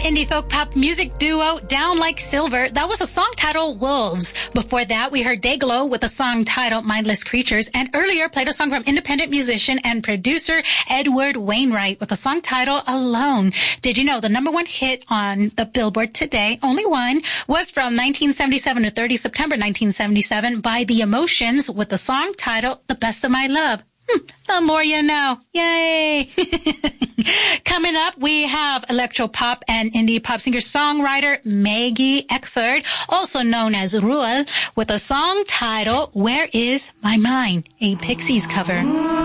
indie folk pop music duo Down Like Silver. That was a song titled Wolves. Before that, we heard Dayglow with a song titled Mindless Creatures, and earlier played a song from independent musician and producer Edward Wainwright with a song titled Alone. Did you know the number one hit on the Billboard today, only one, was from 1977 to 30 September 1977 by The Emotions with the song titled The Best of My Love. The more you know. Yay! Coming up, we have electropop and indie pop singer-songwriter Maggie Eckford, also known as Ruel, with a song titled Where Is My Mind, a Pixies cover.